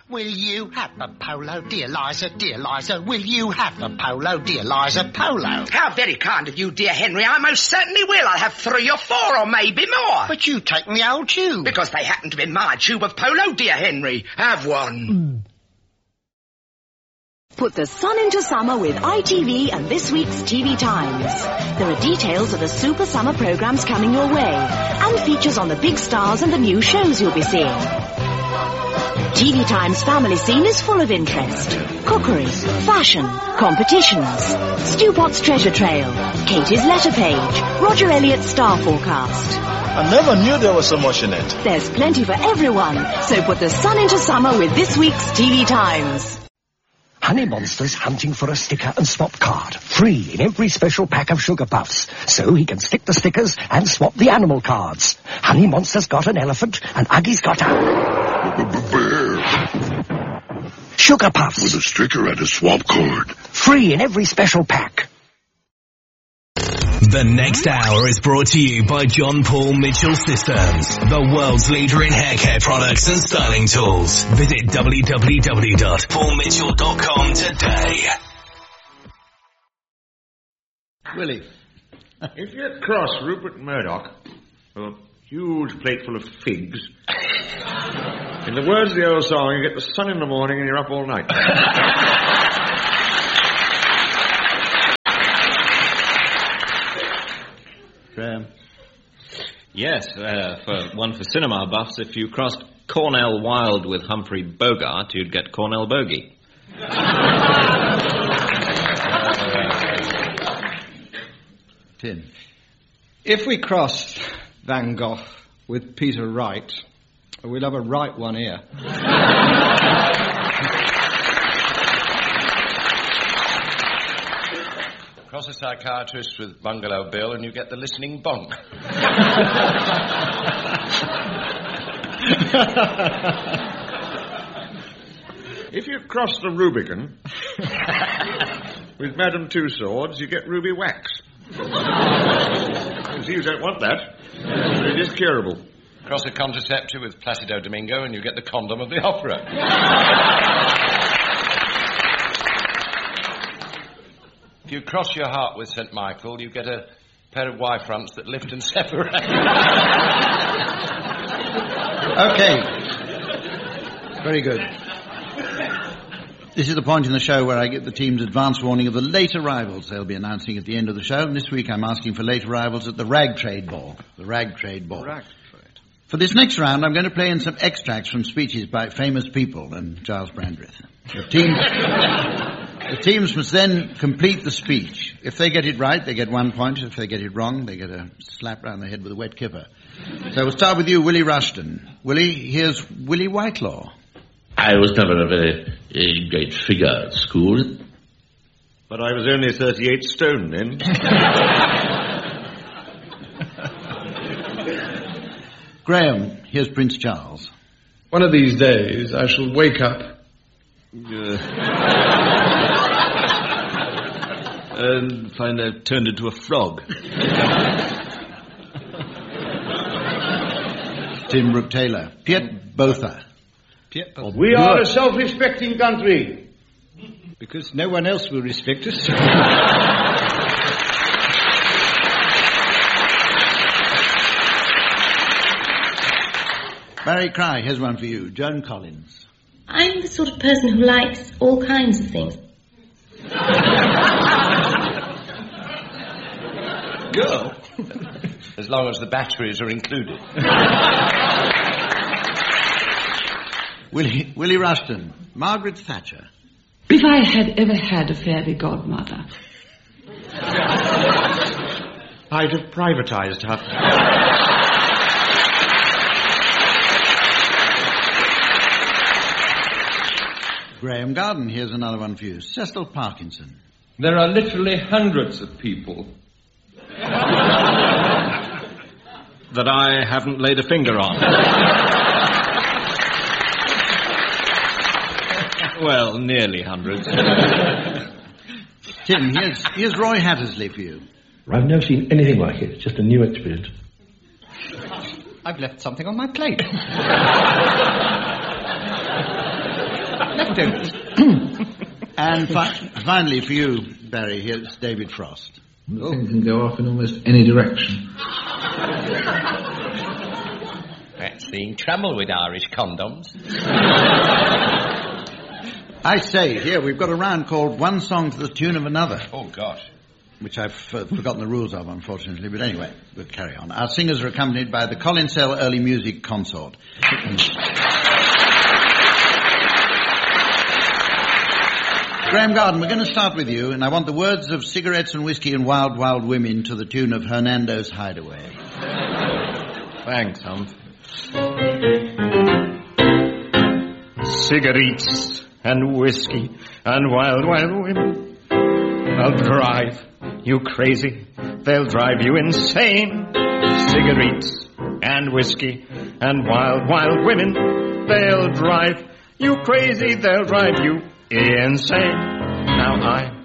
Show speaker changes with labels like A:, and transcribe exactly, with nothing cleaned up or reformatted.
A: Will you have the polo, dear Liza, dear Liza? Will you have the polo, dear Liza, polo?
B: How very kind of you, dear Henry. I most certainly will. I'll have three or four or maybe more.
A: But you take the old tube.
B: Because they happen to be my tube of polo, dear Henry. Have one.
C: Put the sun into summer with I T V and this week's T V Times. There are details of the super summer programs coming your way and features on the big stars and the new shows you'll be seeing. T V Times family scene is full of interest. Cookery, fashion, competitions, Stu Potts treasure trail, Katie's letter page, Roger Elliott's star forecast.
D: I never knew there was so much in it.
C: There's plenty for everyone, so put the sun into summer with this week's T V Times.
E: Honey Monster's hunting for a sticker and swap card, free in every special pack of Sugar Puffs, so he can stick the stickers and swap the animal cards. Honey Monster's got an elephant, and Uggy's got a...
F: bear.
E: Sugar Puffs.
F: With a sticker and a swap card.
E: Free in every special pack.
G: The next hour is brought to you by John Paul Mitchell Systems, the world's leader in hair care products and styling tools. Visit w w w dot paul mitchell dot com today.
H: Willie, if you cross Rupert Murdoch with a huge plateful of figs, in the words of the old song, you get the sun in the morning and you're up all night.
I: Um, yes, uh, for one for cinema buffs, if you crossed Cornell Wilde with Humphrey Bogart, you'd get Cornell Bogey.
J: Tim, if we cross Van Gogh with Peter Wright, we'll have a right one here.
K: Cross a psychiatrist with Bungalow Bill and you get the listening bunk.
H: If you cross the Rubicon with Madame Two Swords, you get Ruby Wax. You see, you don't want that. It is curable.
K: Cross a contraceptive with Placido Domingo and you get the condom of the opera. If you cross your heart with Saint Michael, you get a pair of Y-fronts that lift and separate.
J: Okay. Very good. This is the point in the show where I give the team's advance warning of the late arrivals they'll be announcing at the end of the show. And this week I'm asking for late arrivals at the Rag Trade Ball. The Rag Trade Ball. Rag Trade. For this next round, I'm going to play in some extracts from speeches by famous people and Giles Brandreth. The teams... The teams must then complete the speech. If they get it right, they get one point. If they get it wrong, they get a slap round the head with a wet kipper. So we'll start with you, Willie Rushton. Willie, here's Willie Whitelaw.
L: I was never a very uh, great figure at school.
H: But I was only thirty-eight stone then.
J: Graham, here's Prince Charles.
M: One of these days I shall wake up...
N: Uh... and find I've turned into a frog.
J: Tim Brooke Taylor. Piet Botha.
M: Piet Botha. We are a self-respecting country.
J: Because no one else will respect us. Barry Cry, here's one for you. Joan Collins.
O: I'm the sort of person who likes all kinds of things.
K: Girl. As long as the batteries are included.
J: Willie, Willie Rushton. Margaret Thatcher.
P: If I had ever had a fairy godmother,
H: I'd have privatised her.
J: Graham Garden, here's another one for you. Cecil Parkinson.
M: There are literally hundreds of people
N: that I haven't laid a finger on. Well, nearly hundreds.
J: Tim, here's, here's Roy Hattersley for you.
Q: I've never seen anything like it. It's just a new experience.
J: I've left something on my plate. And fi- finally, for you, Barry, here's David Frost.
R: The thing can go off in almost any direction.
K: That's the trouble with Irish condoms.
J: I say, here, we've got a round called One Song to the Tune of Another.
K: Oh, gosh.
J: Which I've uh, forgotten the rules of, unfortunately, but anyway, we'll carry on. Our singers are accompanied by the Collinsell Early Music Consort. Graham Garden, we're going to start with you, and I want the words of Cigarettes and Whiskey and Wild, Wild Women to the tune of Hernando's Hideaway.
I: Thanks, Humph.
S: Cigarettes and whiskey and wild, wild women. They'll drive you crazy. They'll drive you insane. Cigarettes and whiskey and wild, wild women. They'll drive you crazy. They'll drive you insane. Now I